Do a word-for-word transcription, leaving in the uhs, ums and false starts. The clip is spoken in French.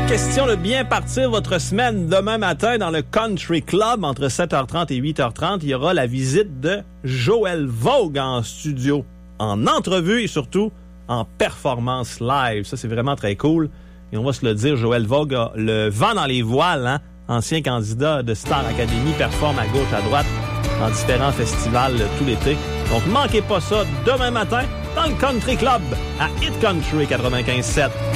Question de bien partir votre semaine demain matin dans le Country Club entre sept heures trente et huit heures trente. Il y aura la visite de Joël Vogue en studio, en entrevue et surtout en performance live. Ça, c'est vraiment très cool. Et on va se le dire, Joël Vogue a le vent dans les voiles, hein? Ancien candidat de Star Academy, performe à gauche, à droite dans différents festivals tout l'été. Donc, manquez pas ça demain matin dans le Country Club à Hit Country quatre-vingt-quinze sept.